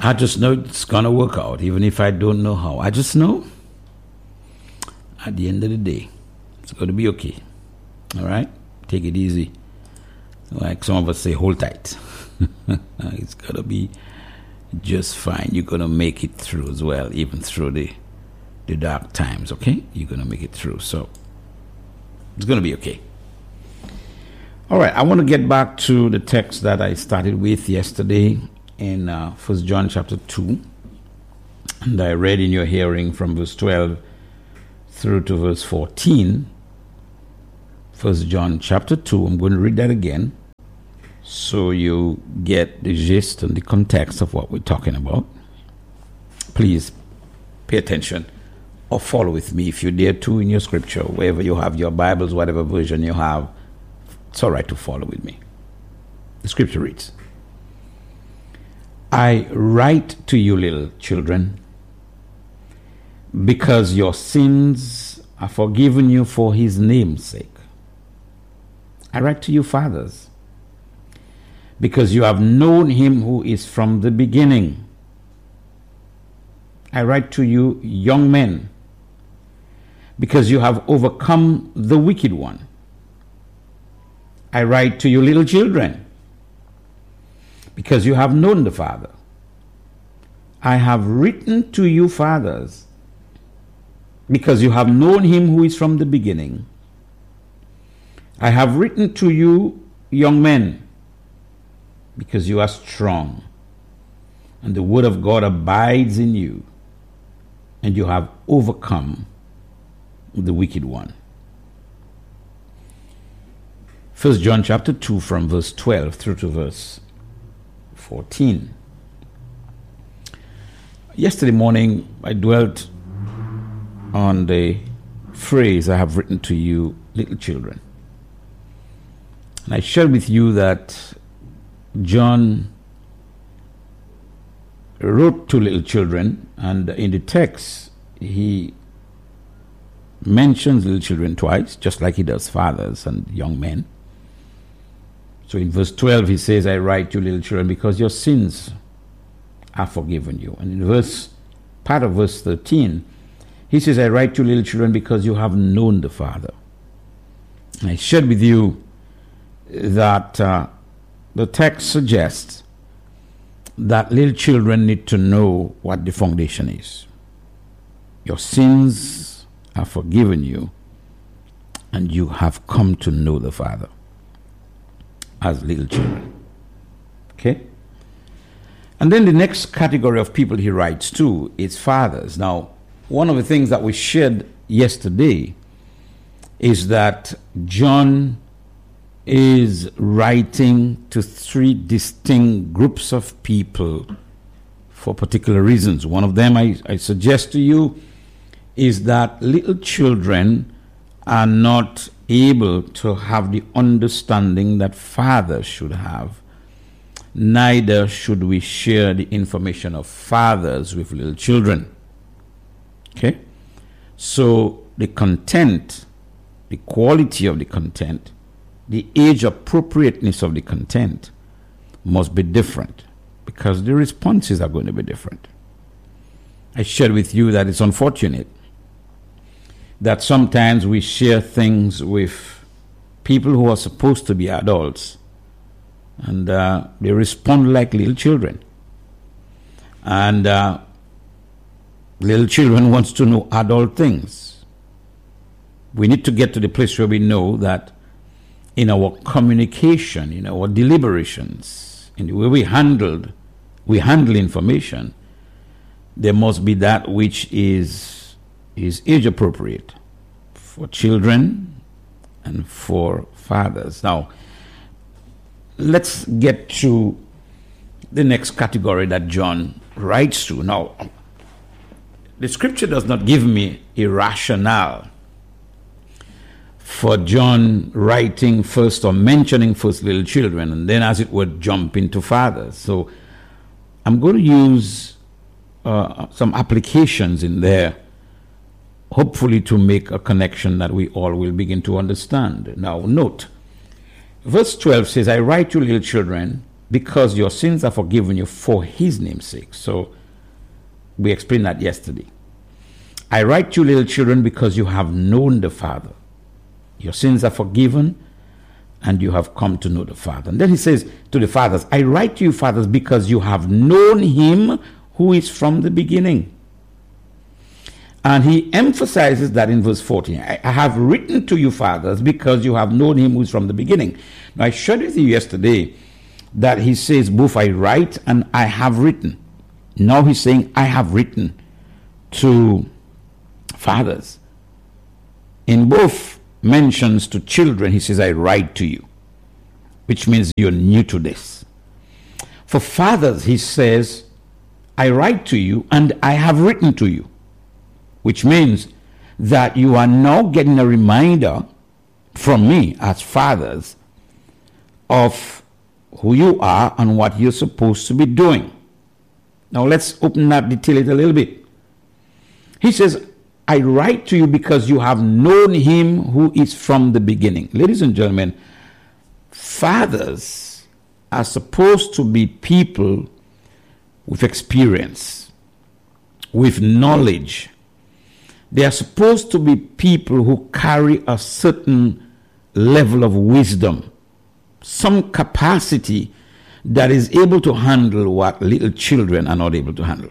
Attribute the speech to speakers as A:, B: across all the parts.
A: I just know it's going to work out, even if I don't know how. I just know at the end of the day, it's going to be okay. All right? Take it easy. Like some of us say, hold tight. It's going to be just fine. You're going to make it through as well, even through the dark times, okay? You're going to make it through. So it's going to be okay. All right, I want to get back to the text that I started with yesterday in 1 John chapter 2. And I read in your hearing from verse 12 through to verse 14. 1 John chapter 2, I'm going to read that again so you get the gist and the context of what we're talking about. Please pay attention or follow with me if you dare to in your scripture, wherever you have your Bibles, whatever version you have. It's all right to follow with me. The scripture reads, I write to you, little children, because your sins are forgiven you for his name's sake. I write to you, fathers, because you have known him who is from the beginning. I write to you, young men, because you have overcome the wicked one. I write to you, little children, because you have known the Father. I have written to you, fathers, because you have known him who is from the beginning. I have written to you, young men, because you are strong, and the word of God abides in you, and you have overcome the wicked one. 1 John chapter 2 from verse 12 through to verse 14. Yesterday morning, I dwelt on the phrase, I have written to you, little children. And I shared with you that John wrote to little children, and in the text, he mentions little children twice, just like he does fathers and young men. So in verse 12, he says, I write you, little children, because your sins are forgiven you. And in part of verse 13, he says, I write you, little children, because you have known the Father. And I shared with you that the text suggests that little children need to know what the foundation is. Your sins are forgiven you, and you have come to know the Father as little children. Okay? And then the next category of people he writes to is fathers. Now, one of the things that we shared yesterday is that John is writing to three distinct groups of people for particular reasons. One of them I suggest to you is that little children are not able to have the understanding that fathers should have. Neither should we share the information of fathers with little children. Okay? So the content, the quality of the content, the age appropriateness of the content must be different because the responses are going to be different. I shared with you that it's unfortunate that sometimes we share things with people who are supposed to be adults and they respond like little children. And little children wants to know adult things. We need to get to the place where we know that in our communication, in our deliberations, in the way we handle information, there must be that which is age appropriate for children and for fathers. Now, let's get to the next category that John writes to. Now, the scripture does not give me a rationale for John writing first or mentioning first little children and then, as it were, jump into fathers. So I'm going to use some applications in there, hopefully to make a connection that we all will begin to understand. Now, note, verse 12 says, I write you, little children, because your sins are forgiven you for his name's sake. So we explained that yesterday. I write to you, little children, because you have known the Father. Your sins are forgiven, and you have come to know the Father. And then he says to the fathers, I write to you, fathers, because you have known him who is from the beginning. And he emphasizes that in verse 14. I have written to you, fathers, because you have known him who is from the beginning. Now, I shared with you yesterday that he says both I write and I have written. Now he's saying I have written to fathers. In both mentions to children, he says I write to you, which means you're new to this. For fathers, he says I write to you and I have written to you, which means that you are now getting a reminder from me as fathers of who you are and what you're supposed to be doing. Now let's open that, detail it a little bit. He says, I write to you because you have known him who is from the beginning. Ladies and gentlemen, fathers are supposed to be people with experience, with knowledge. They are supposed to be people who carry a certain level of wisdom, some capacity that is able to handle what little children are not able to handle.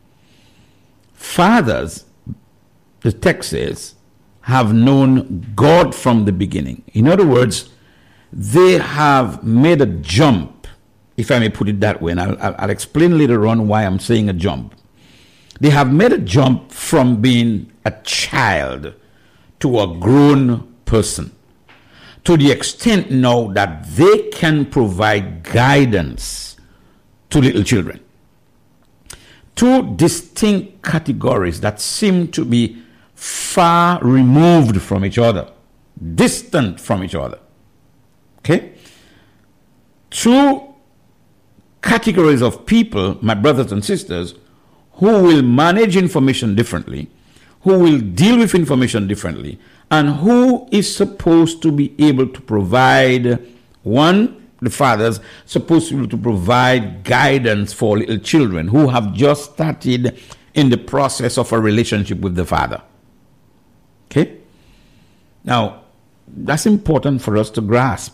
A: Fathers, the text says, have known God from the beginning. In other words, they have made a jump, if I may put it that way, and I'll explain later on why I'm saying a jump. They have made a jump from being a child to a grown person, to the extent now that they can provide guidance to little children. Two distinct categories that seem to be far removed from each other, distant from each other. Okay? Two categories of people, my brothers and sisters, who will manage information differently, who will deal with information differently, and who is supposed to be able to provide, one, the fathers, supposed to be able to provide guidance for little children who have just started in the process of a relationship with the Father. Okay? Now, that's important for us to grasp.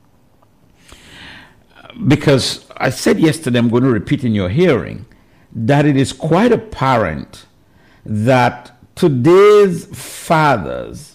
A: Because I said yesterday, I'm going to repeat in your hearing, that it is quite apparent that today's fathers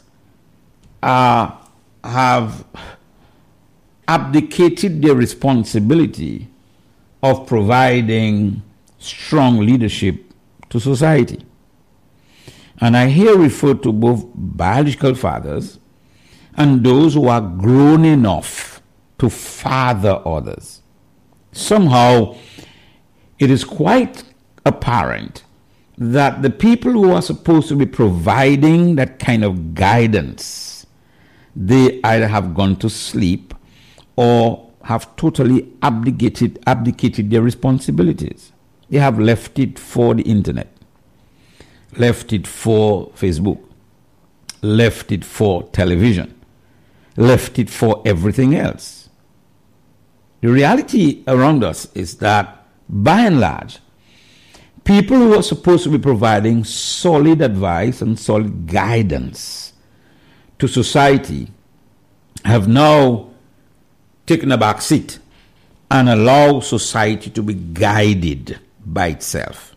A: have abdicated their responsibility of providing strong leadership to society. And I here refer to both biological fathers and those who are grown enough to father others. Somehow, it is quite apparent that the people who are supposed to be providing that kind of guidance, they either have gone to sleep or have totally abdicated their responsibilities. They have left it for the internet, left it for Facebook, left it for television, left it for everything else. The reality around us is that, by and large, people who are supposed to be providing solid advice and solid guidance to society have now taken a back seat and allow society to be guided by itself.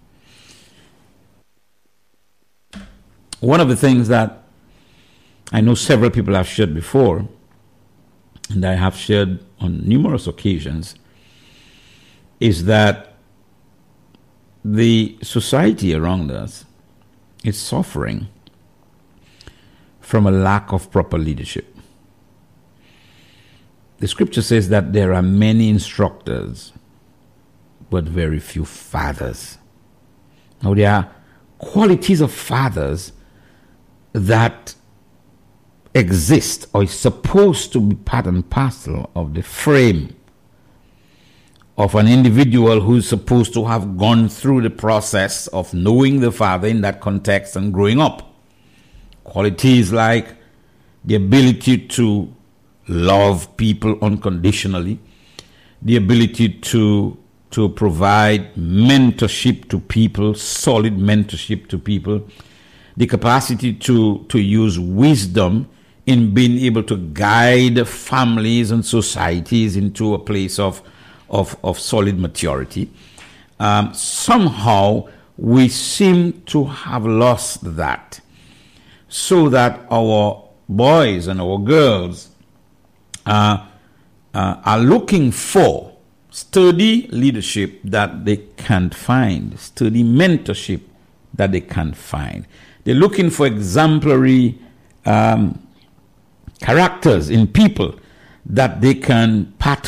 A: One of the things that I know several people have shared before, and I have shared on numerous occasions, is that the society around us is suffering from a lack of proper leadership. The scripture says that there are many instructors, but very few fathers. Now, there are qualities of fathers that exist or is supposed to be part and parcel of the frame of an individual who is supposed to have gone through the process of knowing the Father in that context and growing up. Qualities like the ability to love people unconditionally, the ability to provide mentorship to people, solid mentorship to people, the capacity to use wisdom in being able to guide families and societies into a place of solid maturity. Somehow we seem to have lost that, so that our boys and our girls are looking for sturdy leadership that they can't find, sturdy mentorship that they can't find. They're looking for exemplary characters in people that they can pattern